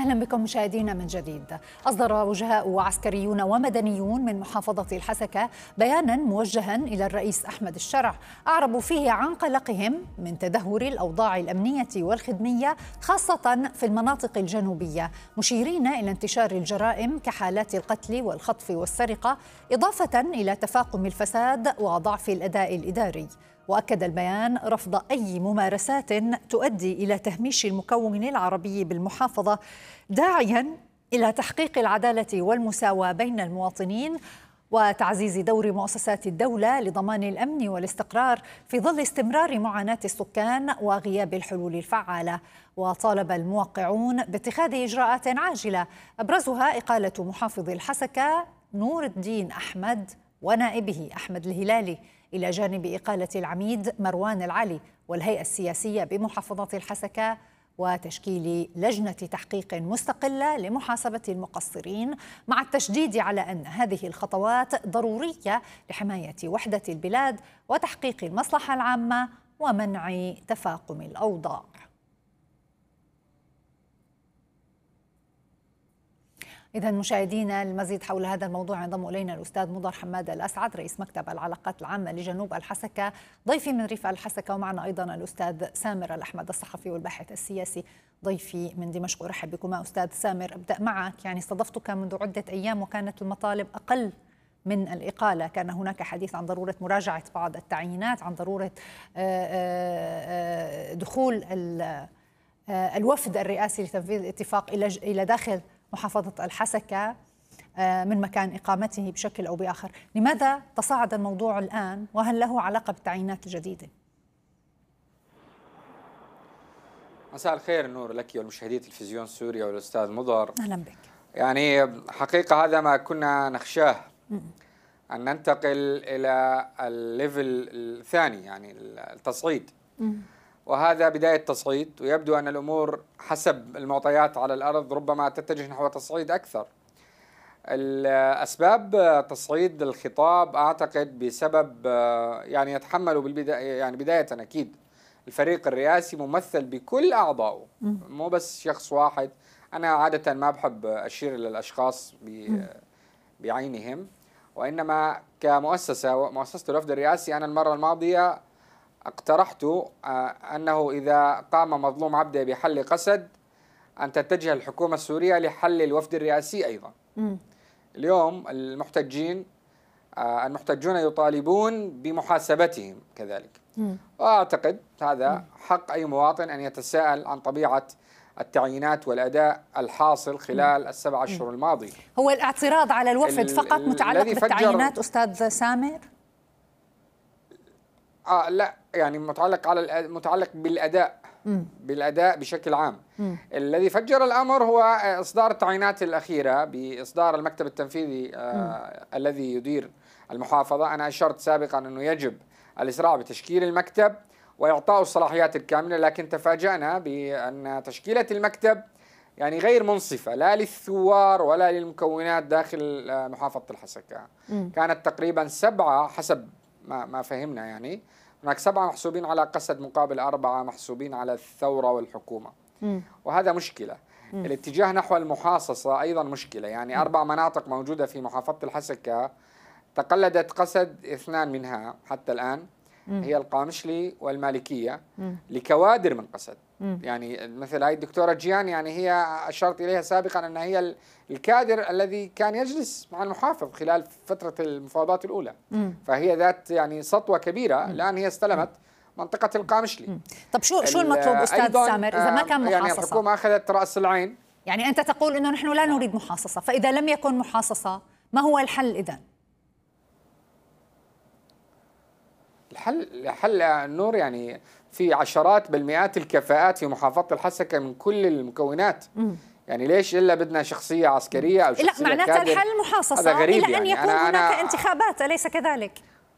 أهلا بكم مشاهدينا من جديد. أصدر وجهاء وعسكريون ومدنيون من محافظة الحسكة بيانا موجها إلى الرئيس أحمد الشرع أعربوا فيه عن قلقهم من تدهور الأوضاع الأمنية والخدمية خاصة في المناطق الجنوبية، مشيرين إلى انتشار الجرائم كحالات القتل والخطف والسرقة، إضافة إلى تفاقم الفساد وضعف الأداء الإداري. وأكد البيان رفض أي ممارسات تؤدي إلى تهميش المكون العربي بالمحافظة، داعياً إلى تحقيق العدالة والمساواة بين المواطنين وتعزيز دور مؤسسات الدولة لضمان الأمن والاستقرار في ظل استمرار معاناة السكان وغياب الحلول الفعالة. وطالب الموقعون باتخاذ إجراءات عاجلة أبرزها إقالة محافظ الحسكة نور الدين أحمد ونائبه أحمد الهلالي، إلى جانب إقالة العميد مروان العلي والهيئة السياسية بمحافظة الحسكة، وتشكيل لجنة تحقيق مستقلة لمحاسبة المقصرين، مع التشديد على أن هذه الخطوات ضرورية لحماية وحدة البلاد وتحقيق المصلحة العامة ومنع تفاقم الأوضاع. إذا مشاهدينا، المزيد حول هذا الموضوع ينضم إلينا الأستاذ مضر حماد الأسعد رئيس مكتب العلاقات العامة لجنوب الحسكة، ضيفي من ريف الحسكة، ومعنا أيضا الأستاذ سامر الأحمد الصحفي والباحث السياسي ضيفي من دمشق. أرحب بكما أستاذ سامر. أبدأ معك، يعني استضفتك منذ عدة أيام وكانت المطالب أقل من الإقالة، كان هناك حديث عن ضرورة مراجعة بعض التعيينات، عن ضرورة دخول الوفد الرئاسي لتنفيذ الاتفاق إلى داخل محافظة الحسكة من مكان إقامته بشكل أو بآخر. لماذا تصاعد الموضوع الآن، وهل له علاقة بالتعيينات الجديدة؟ مساء الخير نور لك والمشاهدي تلفزيون سوريا والأستاذ مضر. أهلا بك. يعني حقيقة هذا ما كنا نخشاه، أن ننتقل إلى الليفل الثاني، يعني التصعيد، وهذا بداية تصعيد، ويبدو أن الأمور حسب المعطيات على الأرض ربما تتجه نحو تصعيد أكثر. الأسباب تصعيد الخطاب أعتقد بسبب يعني يتحمل بالبداية، يعني بداية أكيد الفريق الرئاسي ممثل بكل أعضائه، مو بس شخص واحد. أنا عادة ما بحب أشير إلى الأشخاص بعينهم، وإنما مؤسسة الوفد الرئاسي. أنا المرة الماضية اقترحت أنه إذا قام مظلوم عبده بحل قسد أن تتجه الحكومة السورية لحل الوفد الرئاسي أيضا. اليوم المحتجون يطالبون بمحاسبتهم كذلك، وأعتقد هذا حق أي مواطن أن يتساءل عن طبيعة التعيينات والأداء الحاصل خلال السبع أشهر الماضية. هو الاعتراض على الوفد فقط متعلق بالتعيينات أستاذ سامر؟ لا، يعني متعلق بالأداء بشكل عام. الذي فجر الأمر هو إصدار التعيينات الأخيرة بإصدار المكتب التنفيذي الذي يدير المحافظة. أنا أشرت سابقا أنه يجب الإسراع بتشكيل المكتب وإعطاء الصلاحيات الكاملة، لكن تفاجأنا بأن تشكيلة المكتب يعني غير منصفة لا للثوار ولا للمكونات داخل محافظة الحسكة. كانت تقريبا 7 حسب ما فهمنا، يعني هناك 7 محسوبين على قسد مقابل 4 محسوبين على الثورة والحكومة، وهذا مشكلة. الاتجاه نحو المحاصصة أيضا مشكلة، يعني 4 مناطق موجودة في محافظة الحسكة تقلدت قسد 2 منها حتى الآن، هي القامشلي والمالكية، لكوادر من قسد. يعني مثل هاي الدكتورة جيان، يعني هي أشرت إليها سابقا أن هي الكادر الذي كان يجلس مع المحافظ خلال فترة المفاوضات الأولى، فهي ذات يعني سطوة كبيرة. الآن هي استلمت منطقة القامشلي. طب شو المطلوب أستاذ سامر إذا ما كان محاصصة؟ يعني الحكومة أخذت رأس العين. يعني أنت تقول أنه نحن لا نريد محاصصة، فإذا لم يكن محاصصة ما هو الحل إذن؟ الحل النور، يعني في عشرات بل مئات الكفاءات في محافظة الحسكة من كل المكونات. يعني ليش إلا بدنا شخصية عسكرية أو شخصية لا، معناتها الحل محاصصة إلى أن يكون هناك انتخابات، أليس كذلك؟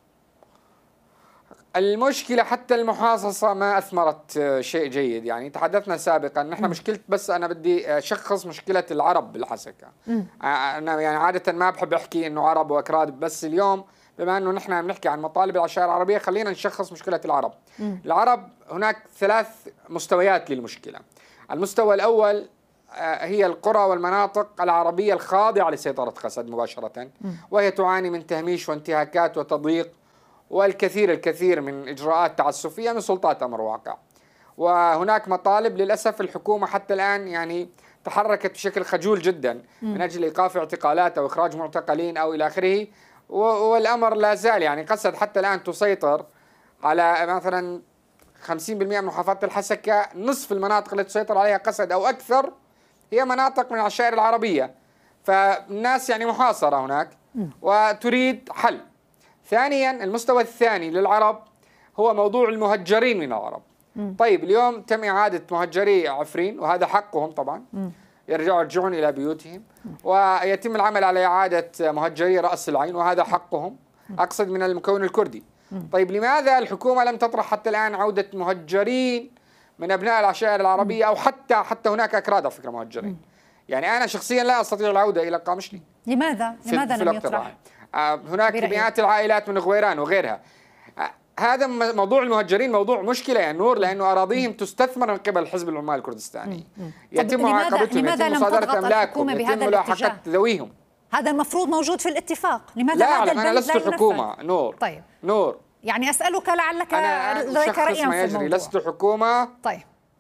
المشكلة حتى المحاصصة ما أثمرت شيء جيد. يعني تحدثنا سابقا نحن مشكلة، بس أنا بدي أشخص مشكلة العرب بالحسكة. أنا يعني عادة ما بحب أحكي إنه عرب وأكراد، بس اليوم بما أنه نحن بنحكي عن مطالب العشائر العربية خلينا نشخص مشكلة العرب. العرب هناك 3 مستويات للمشكلة. المستوى الأول هي القرى والمناطق العربية الخاضعة لسيطرة قسد مباشرة، وهي تعاني من تهميش وانتهاكات وتضييق الكثير من إجراءات تعسفية من سلطات أمر واقع. وهناك مطالب للأسف الحكومة حتى الآن يعني تحركت بشكل خجول جدا من أجل إيقاف اعتقالات أو إخراج معتقلين أو إلى آخره، والأمر لا زال يعني قسد حتى الآن تسيطر على مثلا 50% من محافظة الحسكة. نصف المناطق التي تسيطر عليها قسد أو أكثر هي مناطق من العشائر العربية، فالناس يعني محاصرة هناك وتريد حل. ثانيا المستوى الثاني للعرب هو موضوع المهجرين من العرب. طيب اليوم تم إعادة مهجري عفرين وهذا حقهم طبعا، يرجعون إلى بيوتهم، ويتم العمل على إعادة مهجري رأس العين وهذا حقهم، أقصد من المكون الكردي. طيب لماذا الحكومة لم تطرح حتى الآن عودة مهجرين من أبناء العشائر العربية أو حتى هناك أكراد على فكرة مهجرين؟ يعني أنا شخصيا لا أستطيع العودة إلى قامشلي. لماذا لم يطرح؟ هناك مئات العائلات من غويران وغيرها. هذا موضوع المهجرين موضوع مشكلة يا نور، لأنه أراضيهم تستثمر من قبل حزب العمال الكردستاني، يتم معاقبتهم، يتم مصادرة أملاكهم، يتم ملاحقة ذويهم. هذا المفروض موجود في الاتفاق، لماذا لا هذا البند أنا لست حكومة نور. طيب نور يعني أسألك لعلك لديك رأي ما يجري، لست حكومة. طيب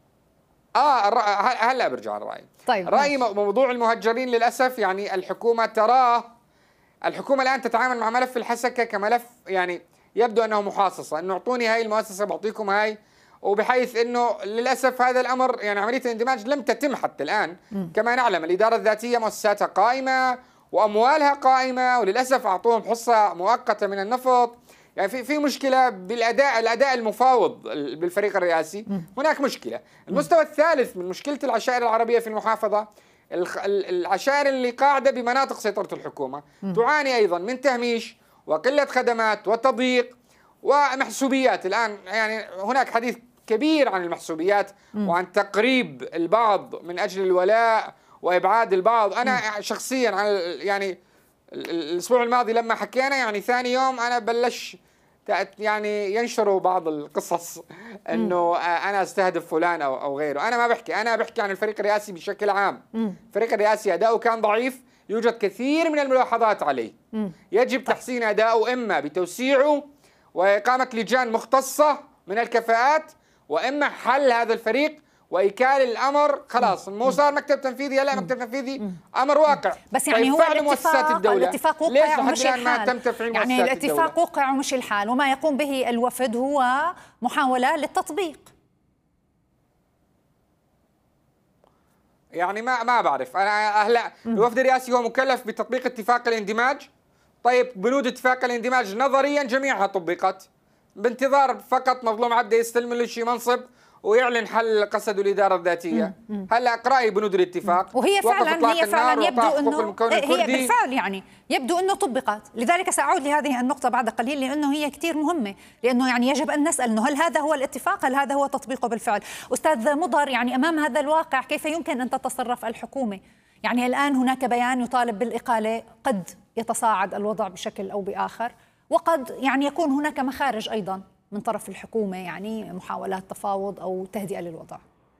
هلا برجع الرأي. طيب رأيي موضوع المهجرين للأسف يعني الحكومة الآن تتعامل مع ملف الحسكة كملف يعني يبدو أنه محاصصة، أنه اعطوني هاي المؤسسة بعطيكم هاي، وبحيث أنه للأسف هذا الأمر يعني عملية الاندماج لم تتم حتى الآن. كما نعلم الإدارة الذاتية مؤسساتها قائمة وأموالها قائمة، وللأسف أعطوهم حصة مؤقتة من النفط. يعني في مشكلة الأداء المفاوض بالفريق الرئاسي، هناك مشكلة. المستوى الثالث من مشكلة العشائر العربية في المحافظة، العشائر اللي قاعدة بمناطق سيطرة الحكومة تعاني أيضا من تهميش وقلة خدمات وتضييق ومحسوبيات. الآن يعني هناك حديث كبير عن المحسوبيات وعن تقريب البعض من أجل الولاء وإبعاد البعض. أنا شخصيا يعني الأسبوع الماضي لما حكينا يعني ثاني يوم أنا بلش يعني ينشروا بعض القصص أنه أنا أستهدف فلان أو غيره. أنا ما بحكي، أنا بحكي عن الفريق الرئاسي بشكل عام. الفريق الرئاسي أداؤه كان ضعيف، يوجد كثير من الملاحظات عليه، يجب تحسين أداؤه إما بتوسيعه وإقامة لجان مختصة من الكفاءات، وإما حل هذا الفريق وإيكال الأمر. خلاص مو صار مكتب تنفيذي، لا مكتب تنفيذي أمر واقع. بس يعني هو الاتفاق وقع ومشي الحال، ما تم تفعيل يعني الاتفاق وقع ومشي الحال، وما يقوم به الوفد هو محاولة للتطبيق. يعني ما بعرف أنا هلا الوفد الرئاسي هو مكلف بتطبيق اتفاق الاندماج. طيب بنود اتفاق الاندماج نظريا جميعها طبقت، بانتظار فقط مظلوم عبده يستلم له شيء منصب ويعلن حل قسد الإدارة الذاتية. هلا اقرأي بنود الاتفاق، وهي فعلا يبدو انه هي بالفعل يعني يبدو انه طبقت. لذلك سأعود لهذه النقطة بعد قليل، لانه هي كثير مهمة، لانه يعني يجب ان نسأل انه هل هذا هو الاتفاق، هل هذا هو تطبيقه بالفعل. أستاذ مضر، يعني امام هذا الواقع كيف يمكن ان تتصرف الحكومة؟ يعني الآن هناك بيان يطالب بالإقالة، قد يتصاعد الوضع بشكل أو بآخر، وقد يعني يكون هناك مخارج أيضا من طرف الحكومة، يعني محاولات تفاوض أو تهدئة للوضع.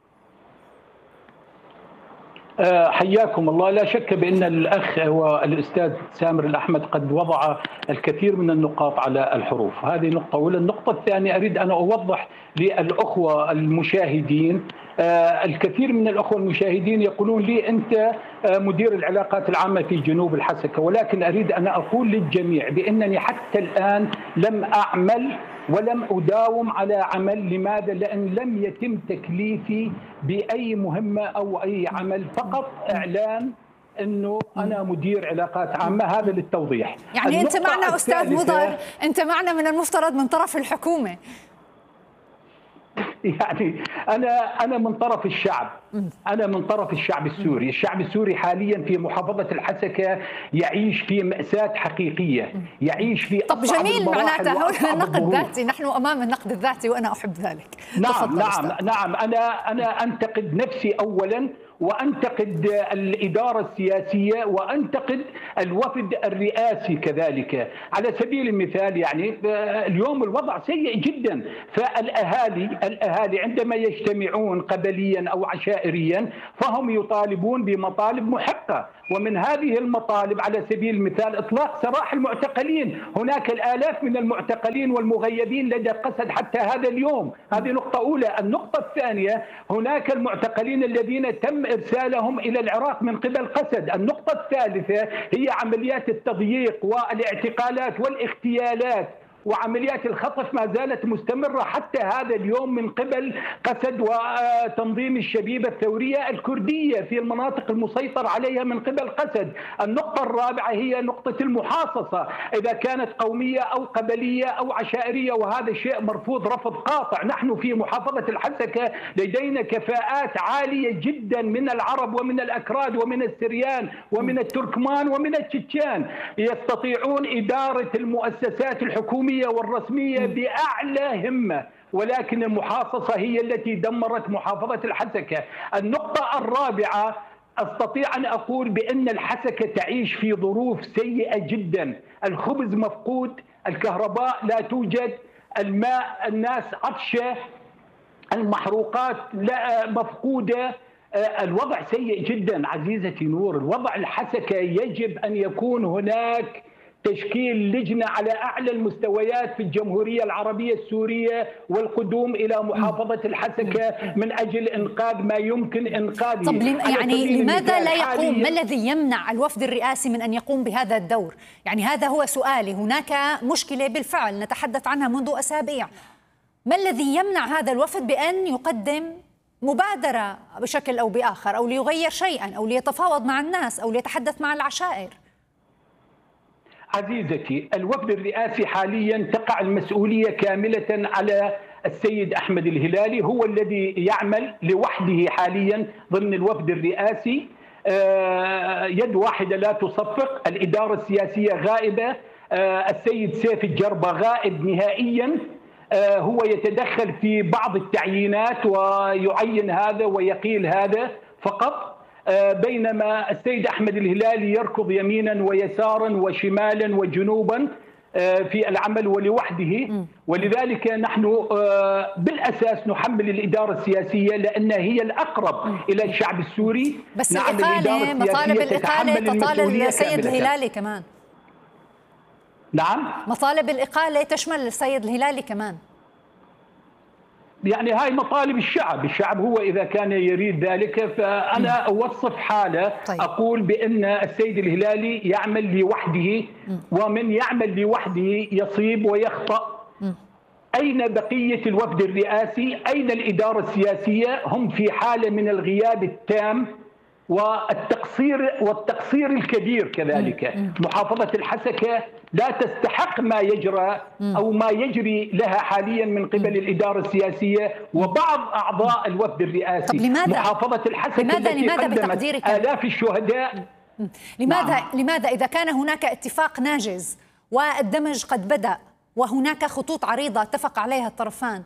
حياكم الله. لا شك بأن الأخ والأستاذ سامر الأحمد قد وضع الكثير من النقاط على الحروف. هذه نقطة أولى. النقطة الثانية أريد أن أوضح للأخوة المشاهدين، الكثير من الأخوة المشاهدين يقولون لي أنت مدير العلاقات العامة في جنوب الحسكة، ولكن أريد أن أقول للجميع بأنني حتى الآن لم أعمل ولم أداوم على عمل. لماذا؟ لأن لم يتم تكليفي بأي مهمة أو أي عمل، فقط إعلان أنه أنا مدير علاقات عامة. هذا للتوضيح. يعني أنت معنا أستاذ مضر، أنت معنا من المفترض من طرف الحكومة. يعني أنا من طرف الشعب، أنا من طرف الشعب السوري. الشعب السوري حاليا في محافظة الحسكة يعيش في مأساة حقيقية، يعيش في طب جميل، معناتها هنا النقد ذاتي، نحن أمام النقد الذاتي وأنا أحب ذلك. نعم أنا أنتقد نفسي أولا، وأنتقد الإدارة السياسية وأنتقد الوفد الرئاسي كذلك. على سبيل المثال يعني اليوم الوضع سيء جدا، فالأهالي عندما يجتمعون قبليا أو عشائريا فهم يطالبون بمطالب محقة، ومن هذه المطالب على سبيل المثال إطلاق سراح المعتقلين. هناك الآلاف من المعتقلين والمغيبين لدى قسد حتى هذا اليوم. هذه نقطة أولى. النقطة الثانية، هناك المعتقلين الذين تم إرسالهم إلى العراق من قبل قسد. النقطة الثالثة هي عمليات التضييق والاعتقالات والاغتيالات وعمليات الخطف ما زالت مستمرة حتى هذا اليوم من قبل قسد وتنظيم الشبيبة الثورية الكردية في المناطق المسيطر عليها من قبل قسد. النقطة الرابعة هي نقطة المحاصصة، إذا كانت قومية أو قبلية أو عشائرية، وهذا شيء مرفوض رفض قاطع. نحن في محافظة الحسكة لدينا كفاءات عالية جدا من العرب ومن الأكراد ومن السريان ومن التركمان ومن التشيتشان، يستطيعون إدارة المؤسسات الحكومية والرسمية بأعلى همة، ولكن المحاصصة هي التي دمرت محافظة الحسكة. النقطة الرابعة، أستطيع أن أقول بأن الحسكة تعيش في ظروف سيئة جدا. الخبز مفقود، الكهرباء لا توجد، الماء الناس عطشة، المحروقات لا مفقودة. الوضع سيء جدا عزيزتي نور. الوضع الحسكة يجب أن يكون هناك تشكيل لجنة على أعلى المستويات في الجمهورية العربية السورية والقدوم إلى محافظة الحسكة من أجل إنقاذ ما يمكن إنقاذه. طب يعني لماذا لا يقوم؟ ما الذي يمنع الوفد الرئاسي من أن يقوم بهذا الدور؟ يعني هذا هو سؤالي. هناك مشكلة بالفعل نتحدث عنها منذ أسابيع. ما الذي يمنع هذا الوفد بأن يقدم مبادرة بشكل أو بآخر، أو ليغير شيئا، أو ليتفاوض مع الناس، أو ليتحدث مع العشائر؟ عزيزتي، الوفد الرئاسي حاليا تقع المسؤولية كاملة على السيد أحمد الهلالي، هو الذي يعمل لوحده حاليا ضمن الوفد الرئاسي. يد واحدة لا تصفق. الإدارة السياسية غائبة. السيد سيف الجربة غائب نهائيا. هو يتدخل في بعض التعيينات ويعين هذا ويقيل هذا فقط، بينما السيد أحمد الهلالي يركض يمينا ويسارا وشمالا وجنوبا في العمل ولوحده. ولذلك نحن بالأساس نحمل الإدارة السياسية لأنها هي الأقرب إلى الشعب السوري. بس نعم، الإقالة، مطالب الإقالة تطال السيد الهلالي كمان. نعم، مطالب الإقالة تشمل السيد الهلالي كمان. يعني هاي مطالب الشعب هو إذا كان يريد ذلك. فأنا أوصف حالة أقول بأن السيد الهلالي يعمل لوحده، ومن يعمل لوحده يصيب ويخطأ. أين بقية الوفد الرئاسي؟ أين الإدارة السياسية؟ هم في حالة من الغياب التام والتقصير الكبير كذلك. محافظة الحسكة لا تستحق ما يجرى أو ما يجري لها حاليا من قبل الإدارة السياسية وبعض أعضاء الوفد الرئاسي. طب لماذا؟ محافظة الحسكة لماذا بتقديرك آلاف الشهداء. لماذا إذا كان هناك اتفاق ناجز والدمج قد بدأ وهناك خطوط عريضة اتفق عليها الطرفان؟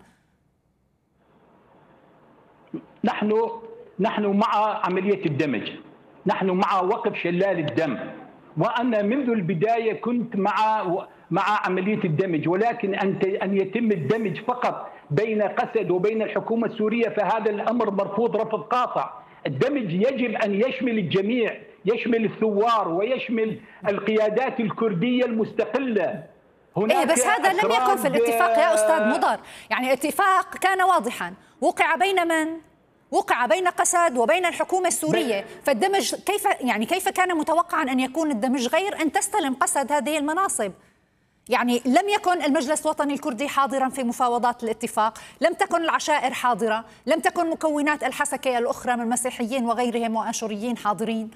نحن مع عملية الدمج، نحن مع وقف شلال الدم، وأنا منذ البداية كنت مع عملية الدمج، ولكن أن يتم الدمج فقط بين قسد وبين الحكومة السورية فهذا الأمر مرفوض رفض قاطع. الدمج يجب أن يشمل الجميع، يشمل الثوار ويشمل القيادات الكردية المستقلة. بس هذا لم يكن في الاتفاق يا أستاذ مضر. يعني الاتفاق كان واضحا، وقع بين من؟ وقع بين قسد وبين الحكومة السورية. فالدمج كيف كان متوقعا أن يكون الدمج غير أن تستلم قسد هذه المناصب؟ يعني لم يكن المجلس الوطني الكردي حاضرا في مفاوضات الاتفاق، لم تكن العشائر حاضرة، لم تكن مكونات الحسكة الأخرى من مسيحيين وغيرهم وآشوريين حاضرين.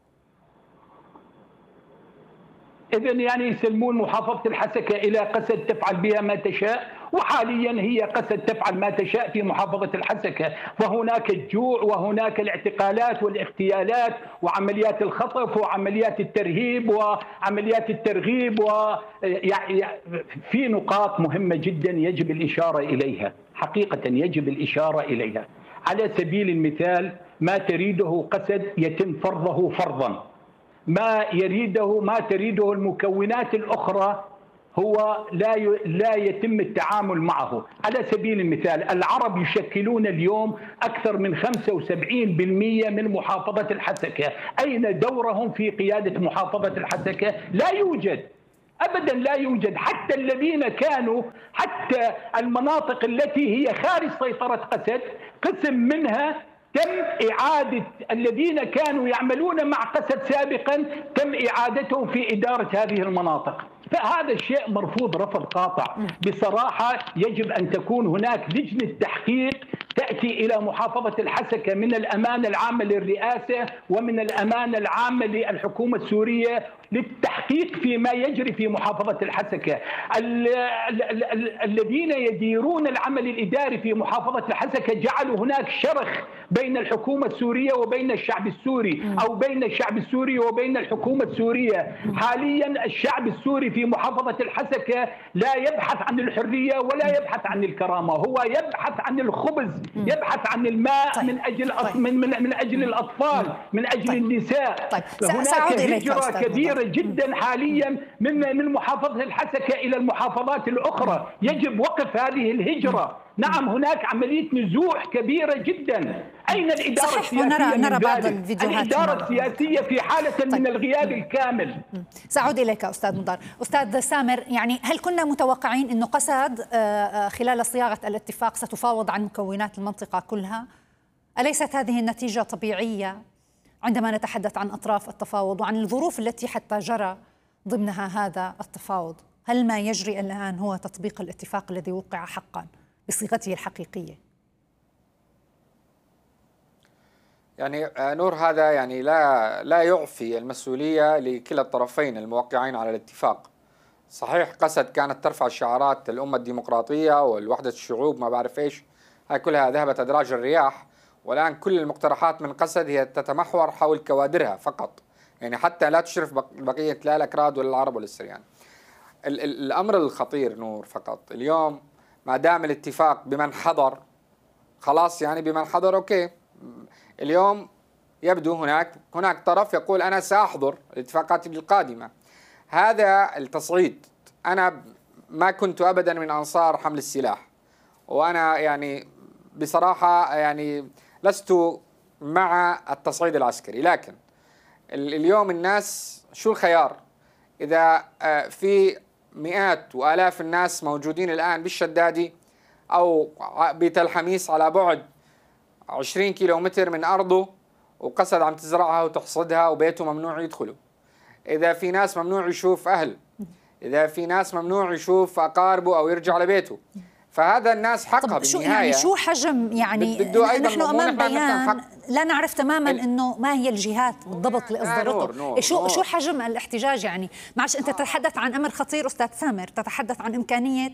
إذن يعني يسلمون محافظة الحسكة إلى قسد تفعل بها ما تشاء، وحاليا هي قسد تفعل ما تشاء في محافظة الحسكة. فهناك الجوع وهناك الاعتقالات والاغتيالات وعمليات الخطف وعمليات الترهيب وعمليات الترغيب، في نقاط مهمة جدا يجب الإشارة إليها، حقيقة يجب الإشارة إليها. على سبيل المثال ما تريده قسد يتم فرضه فرضا، ما تريده المكونات الأخرى هو لا يتم التعامل معه. على سبيل المثال العرب يشكلون اليوم أكثر من 75% من محافظة الحسكة، أين دورهم في قيادة محافظة الحسكة؟ لا يوجد أبدا، لا يوجد. حتى الذين كانوا، حتى المناطق التي هي خارج سيطرة قسد قسم منها تم إعادة، الذين كانوا يعملون مع قسد سابقا تم إعادتهم في إدارة هذه المناطق. فهذا الشيء مرفوض رفض قاطع. بصراحة يجب أن تكون هناك لجنة تحقيق تأتي إلى محافظة الحسكة من الأمانة العامة للرئاسة ومن الأمانة العامة للحكومة السورية للتحقيق فيما يجري في محافظة الحسكة. الذين يديرون العمل الإداري في محافظة الحسكة جعلوا هناك شرخ بين الحكومة السورية وبين الشعب السوري، أو بين الشعب السوري وبين الحكومة السورية. حاليا الشعب السوري في محافظة الحسكة لا يبحث عن الحرية ولا يبحث عن الكرامة، هو يبحث عن الخبز، يبحث عن الماء من أجل من أجل الأطفال، من أجل النساء. هناك هجرة كبيرة جدا حاليا من محافظة الحسكة إلى المحافظات الأخرى، يجب وقف هذه الهجرة. نعم هناك عملية نزوح كبيرة جدا. أين الإدارة السياسية؟ نرى بعض الفيديوهات. الإدارة السياسية في حالة من الغياب الكامل. سأعود إليك أستاذ مضار. أستاذ سامر، يعني هل كنا متوقعين أنه قسد خلال صياغة الاتفاق ستفاوض عن مكونات المنطقة كلها؟ أليست هذه النتيجة طبيعية عندما نتحدث عن أطراف التفاوض وعن الظروف التي حتى جرى ضمنها هذا التفاوض؟ هل ما يجري الآن هو تطبيق الاتفاق الذي وقع حقا بصيغته الحقيقية؟ يعني نور، هذا يعني لا يعفي المسؤولية لكلا الطرفين الموقعين على الاتفاق. صحيح قسد كانت ترفع شعارات الأمة الديمقراطية والوحدة الشعوب ما بعرف إيش، هاي كلها ذهبت أدراج الرياح، والآن كل المقترحات من قسد هي تتمحور حول كوادرها فقط، يعني حتى لا تشرف بقية لا الأكراد ولا العرب ولا السريان. الأمر الخطير نور فقط اليوم ما دام الاتفاق بمن حضر خلاص، يعني بمن حضر أوكي. اليوم يبدو هناك طرف يقول أنا سأحضر الاتفاقات القادمة. هذا التصعيد. أنا ما كنت أبدا من أنصار حمل السلاح، وأنا يعني بصراحة يعني لست مع التصعيد العسكري، لكن اليوم الناس شو الخيار؟ إذا في مئات وآلاف الناس موجودين الآن بالشدادي أو بتل حميس على بعد 20 كيلومتر من أرضه، وقسد عم تزرعها وتحصدها وبيته ممنوع يدخله، إذا في ناس ممنوع يشوف أهل، إذا في ناس ممنوع يشوف أقاربه أو يرجع لبيته، فهذا الناس حقها بالنهاية. شو حجم يعني نحن أمام بيان لا نعرف تماما إنه ما هي الجهات بالضبط اللي أصدرته. شو حجم الاحتجاج؟ يعني معلش أنت تتحدث عن أمر خطير أستاذ سامر، تتحدث عن إمكانية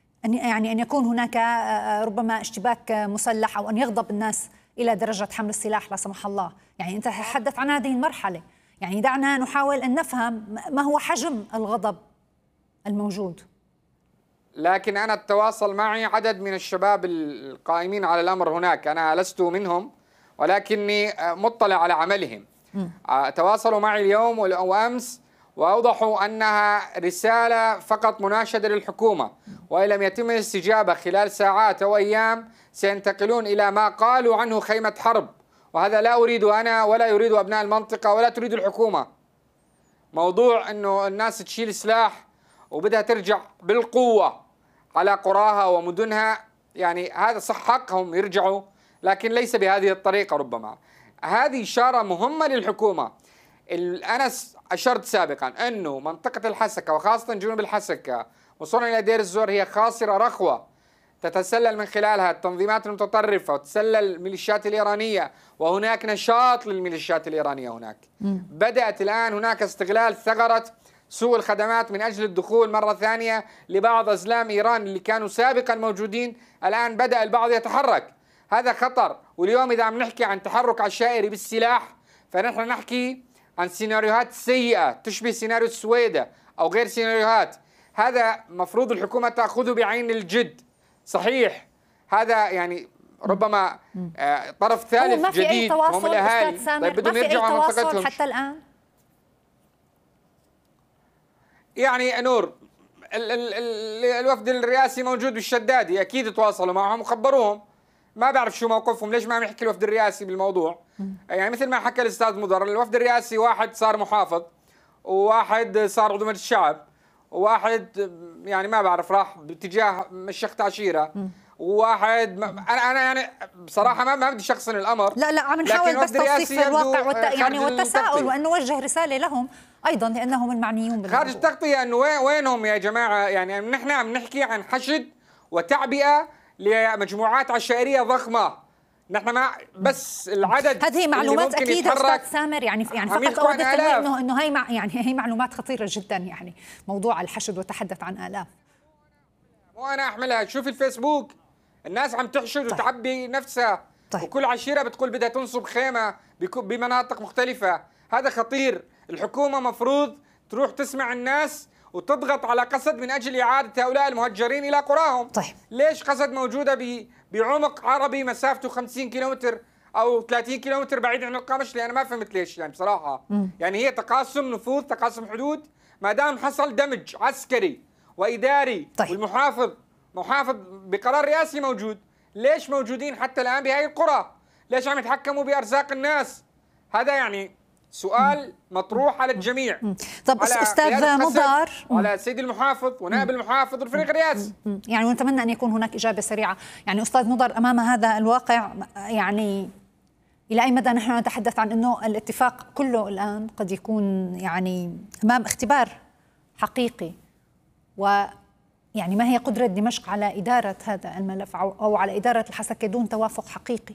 أن يكون هناك ربما اشتباك مسلح أو أن يغضب الناس إلى درجة حمل السلاح لا سمح الله. يعني أنت تتحدث عن هذه المرحلة، يعني دعنا نحاول أن نفهم ما هو حجم الغضب الموجود. لكن أنا التواصل معي عدد من الشباب القائمين على الأمر هناك، أنا لست منهم ولكني مطلع على عملهم. تواصلوا معي اليوم وأمس وأوضحوا أنها رسالة فقط مناشدة للحكومة، وإن لم يتم الاستجابة خلال ساعات أو أيام سينتقلون إلى ما قالوا عنه خيمة حرب، وهذا لا أريده أنا ولا يريد أبناء المنطقة ولا تريد الحكومة. موضوع أنه الناس تشيل سلاح وبدها ترجع بالقوة على قراها ومدنها، يعني هذا صح حقهم يرجعوا، لكن ليس بهذه الطريقة. ربما هذه إشارة مهمة للحكومة. أنا أشرت سابقا أنه منطقة الحسكة وخاصة جنوب الحسكة وصولا إلى دير الزور هي خاصرة رخوة تتسلل من خلالها التنظيمات المتطرفة وتسلل الميليشيات الإيرانية، وهناك نشاط للميليشيات الإيرانية هناك. بدأت الآن هناك استغلال ثغرة سوء الخدمات من أجل الدخول مرة ثانية لبعض أزلام إيران اللي كانوا سابقا موجودين. الآن بدأ البعض يتحرك، هذا خطر. واليوم إذا عم نحكي عن تحرك عشائري بالسلاح فنحن نحكي عن سيناريوهات سيئة تشبه سيناريو السويدة أو غير سيناريوهات. هذا مفروض الحكومة تأخذه بعين الجد. صحيح هذا يعني ربما طرف ثالث جديد هم الأهالي. طيب بدهم يرجعوا منطقتهم حتى الآن. يعني نور الوفد الرئاسي موجود بالشدادي، أكيد تواصلوا معهم وخبروهم. ما بعرف شو موقفهم، ليش ما عم يحكي الوفد الرئاسي بالموضوع. يعني مثل ما حكى الأستاذ مضر، الوفد الرئاسي واحد صار محافظ وواحد صار عضو مجلس الشعب وواحد يعني ما بعرف راح باتجاه مشيخة عشيرة وواحد انا يعني بصراحه ما بدي شخصن الامر. لا عم نحاول بس توصيف الواقع يعني والتساؤل، وانه وجه رساله لهم ايضا لانهم المعنيون بالموضوع. خارج التغطيه انه وينهم يا جماعه؟ يعني نحن عم نحكي عن حشد وتعبئه لمجموعات عشائريه ضخمه. نحن ما بس العدد هذه معلومات اكيد استاذ سامر، يعني فقط اود انه هي معلومات خطيره جدا. يعني موضوع الحشد وتحدث عن آلاف، وانا احملها. شوف الفيسبوك الناس عم تحشد وتعبي نفسها. وكل عشيره بتقول بدها تنصب خيمه بمناطق مختلفه. هذا خطير. الحكومه مفروض تروح تسمع الناس وتضغط على قسد من اجل اعاده هؤلاء المهجرين الى قراهم. ليش قسد موجوده بعمق عربي مسافته 50 كيلومتر او 30 كيلومتر بعيد عن القمشلي؟ انا ما فهمت ليش يعني بصراحه. يعني هي تقاسم نفوذ، تقاسم حدود. ما دام حصل دمج عسكري واداري والمحافظ بقرار رئاسي موجود، ليش موجودين حتى الان بهذه القرى؟ ليش عم يتحكموا بارزاق الناس؟ هذا يعني سؤال مطروح على الجميع. طب استاذ مضر، على السيد المحافظ ونائب المحافظ والفريق الرئاسي. يعني ونتمنى ان يكون هناك اجابه سريعه. يعني استاذ مضر، امام هذا الواقع يعني الى اي مدى نحن نتحدث عن انه الاتفاق كله الان قد يكون يعني امام اختبار حقيقي، ويعني ما هي قدرة دمشق على إدارة هذا الملف أو على إدارة الحسكة دون توافق حقيقي؟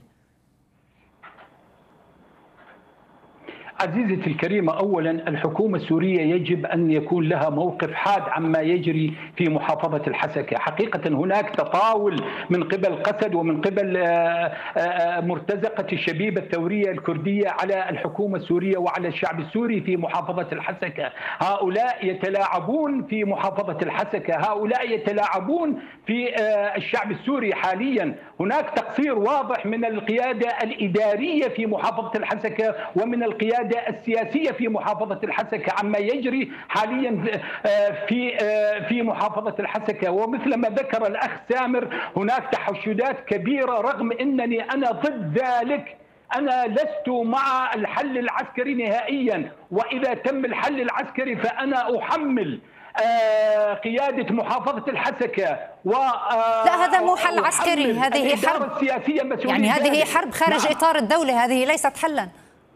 عزيزتي الكريمة، أولا الحكومة السورية يجب أن يكون لها موقف حاد عما يجري في محافظة الحسكة. حقيقة هناك تطاول من قبل قسد ومن قبل مرتزقة الشبيبة الثورية الكردية على الحكومة السورية وعلى الشعب السوري في محافظة الحسكة. هؤلاء يتلاعبون في محافظة الحسكة، هؤلاء يتلاعبون في الشعب السوري حاليا. هناك تقصير واضح من القيادة الإدارية في محافظة الحسكة ومن القيادة السياسية في محافظة الحسكة عما يجري حاليا في محافظة الحسكة. ومثل ما ذكر الأخ سامر هناك تحشدات كبيرة، رغم أنني أنا ضد ذلك. أنا لست مع الحل العسكري نهائيا، وإذا تم الحل العسكري فأنا أحمل قيادة محافظة الحسكة لا، هذا مو حل عسكري، هذه حرب سياسية مسؤولية. يعني هذه حرب خارج إطار الدولة، هذه ليست حلا.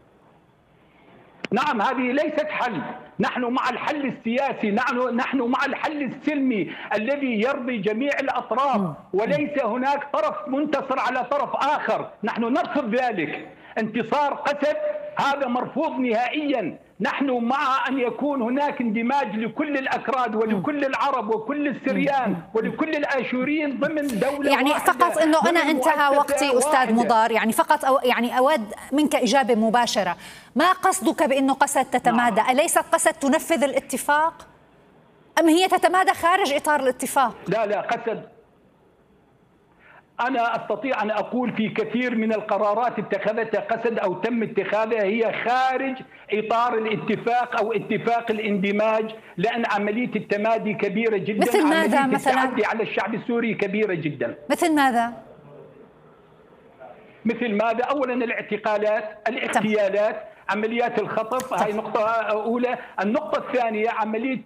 نعم، هذه ليست حل. نحن مع الحل السياسي، نحن مع الحل السلمي الذي يرضي جميع الأطراف، وليس هناك طرف منتصر على طرف آخر. نحن نرفض ذلك. انتصار قسد هذا مرفوض نهائيا. نحن مع أن يكون هناك اندماج لكل الأكراد ولكل العرب وكل السريان ولكل الآشوريين ضمن دولة يعني واحدة. فقط أنه أنا انتهى وقتي أستاذ مضر، يعني فقط يعني أود منك إجابة مباشرة. ما قصدك بأنه قسد تتمادى؟ أليست قسد تنفذ الاتفاق أم هي تتمادى خارج إطار الاتفاق؟ لا قسد، أنا أستطيع أن أقول في كثير من القرارات اتخذتها قسد أو تم اتخاذها هي خارج إطار الاتفاق أو اتفاق الاندماج، لأن عملية التمادي كبيرة جدا. مثل ماذا عملية مثلا؟ التعدي على الشعب السوري كبيرة جدا. مثل ماذا؟ مثل ماذا؟ أولا الاعتقالات، الاغتيالات، عمليات الخطف. هاي نقطة أولى. النقطة الثانية عملية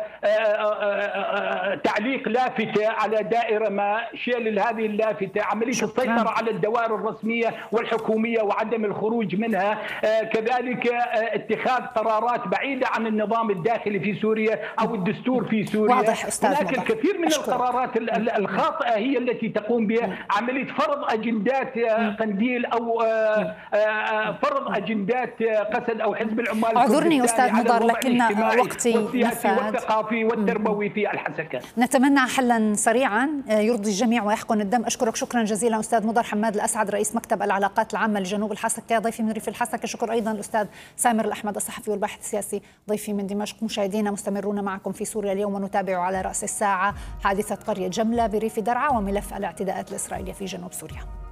تعليق لافتة على دائرة ما، شيل هذه اللافتة، عملية السيطرة على الدوائر الرسمية والحكومية وعدم الخروج منها، كذلك اتخاذ قرارات بعيدة عن النظام الداخلي في سوريا أو الدستور في سوريا. واضح أستاذ هناك مضر. الكثير من القرارات الخاطئة هي التي تقوم بها عملية فرض أجندات قنديل أو فرض أجندات قسد أو حزب العمال. اعذرني أستاذ مضر، لكن وقتي نفاد. والثقافي والتربوي في الحسكة. نتمنى حلا سريعا يرضي الجميع ويحقن الدم. أشكرك شكرا جزيلا أستاذ مضر حماد الأسعد، رئيس مكتب العلاقات العامة لجنوب الحسكة، ضيفي من ريف الحسكة. شكر أيضا الأستاذ سامر الأحمد الصحفي والباحث السياسي، ضيفي من دمشق. مشاهدينا مستمرون معكم في سوريا اليوم، ونتابع على رأس الساعة حادثة قرية جملة بريف درعا وملف الاعتداءات الإسرائيلية في جنوب سوريا.